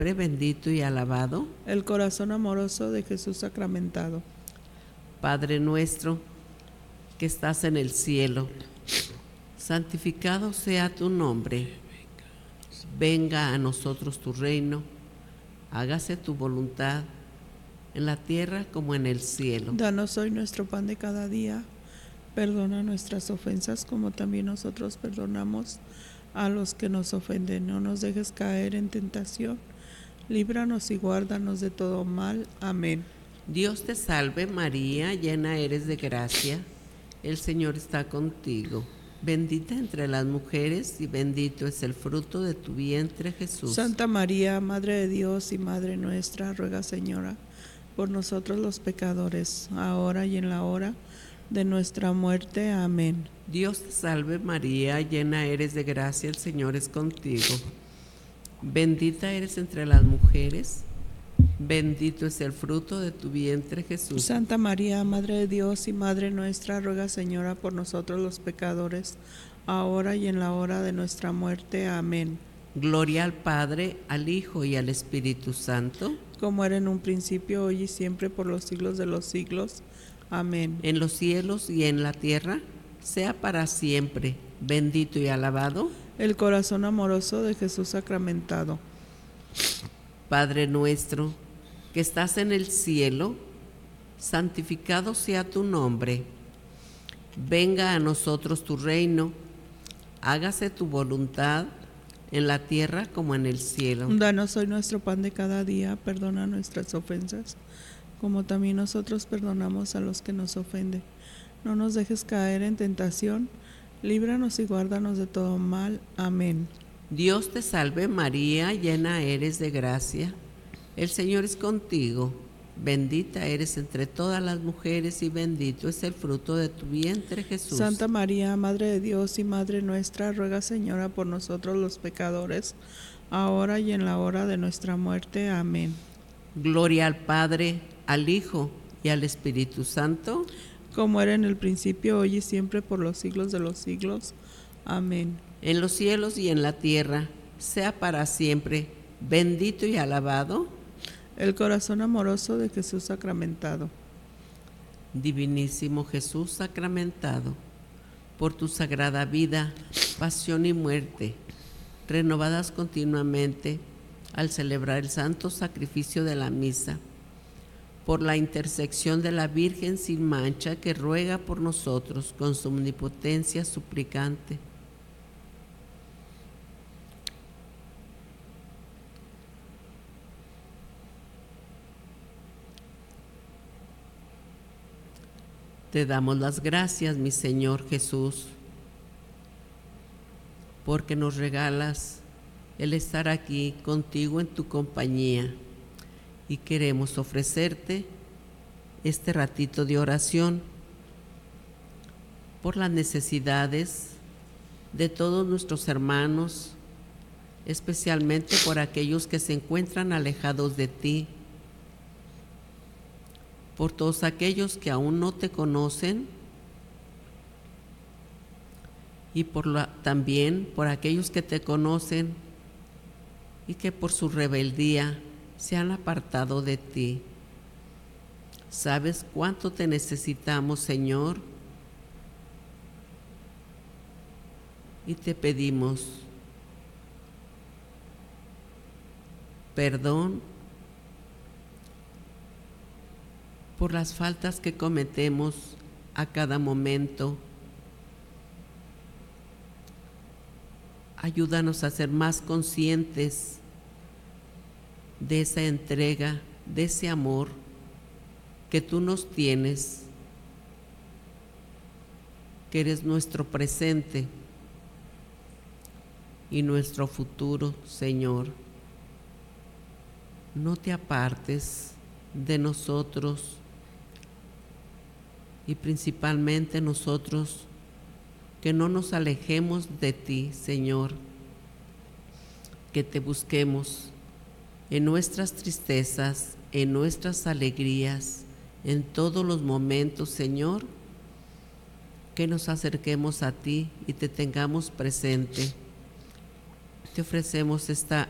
bendito y alabado. El corazón amoroso de Jesús sacramentado. Padre nuestro, que estás en el cielo, santificado sea tu nombre. Venga a nosotros tu reino, hágase tu voluntad, en la tierra como en el cielo. Danos hoy nuestro pan de cada día. Perdona nuestras ofensas como también nosotros perdonamos a los que nos ofenden. No nos dejes caer en tentación. Líbranos y guárdanos de todo mal. Amén. Dios te salve María, llena eres de gracia, el Señor está contigo. Bendita entre las mujeres y bendito es el fruto de tu vientre, Jesús. Santa María, Madre de Dios y Madre nuestra, ruega, Señora, por nosotros los pecadores, ahora y en la hora de nuestra muerte. Amén. Dios te salve María, llena eres de gracia, el Señor es contigo. Bendita eres entre las mujeres, bendito es el fruto de tu vientre, Jesús. Santa María, Madre de Dios y Madre nuestra, ruega, Señora, por nosotros los pecadores, ahora y en la hora de nuestra muerte. Amén. Gloria al Padre, al Hijo y al Espíritu Santo, como era en un principio, hoy y siempre, por los siglos de los siglos. Amén. en los cielos y en la tierra, sea para siempre bendito y alabado el corazón amoroso de Jesús sacramentado. Padre nuestro, que estás en el cielo, santificado sea tu nombre. Venga a nosotros tu reino, hágase tu voluntad en la tierra como en el cielo. Danos hoy nuestro pan de cada día, perdona nuestras ofensas, como también nosotros perdonamos a los que nos ofenden. No nos dejes caer en tentación, líbranos y guárdanos de todo mal. Amén. Dios te salve María, llena eres de gracia, el Señor es contigo. Bendita eres entre todas las mujeres y bendito es el fruto de tu vientre, Jesús. Santa María, Madre de Dios y Madre nuestra, ruega, Señora, por nosotros los pecadores, ahora y en la hora de nuestra muerte. Amén. Gloria al Padre, al Hijo y al Espíritu Santo, como era en el principio, hoy y siempre, por los siglos de los siglos. Amén. En los cielos y en la tierra, sea para siempre bendito y alabado el corazón amoroso de Jesús sacramentado. Divinísimo Jesús sacramentado, por tu sagrada vida, pasión y muerte, renovadas continuamente al celebrar el santo sacrificio de la misa, por la intersección de la Virgen sin mancha que ruega por nosotros con su omnipotencia suplicante. Te damos las gracias, mi Señor Jesús, porque nos regalas el estar aquí contigo en tu compañía y queremos ofrecerte este ratito de oración por las necesidades de todos nuestros hermanos, especialmente por aquellos que se encuentran alejados de ti, por todos aquellos que aún no te conocen y también por aquellos que te conocen y que por su rebeldía se han apartado de ti. ¿Sabes cuánto te necesitamos, Señor? Y te pedimos perdón por las faltas que cometemos a cada momento. Ayúdanos a ser más conscientes de esa entrega, de ese amor que tú nos tienes, que eres nuestro presente y nuestro futuro, Señor. No te apartes de nosotros y principalmente nosotros, que no nos alejemos de ti, Señor, que te busquemos en nuestras tristezas, en nuestras alegrías, en todos los momentos, Señor, que nos acerquemos a ti y te tengamos presente. Te ofrecemos esta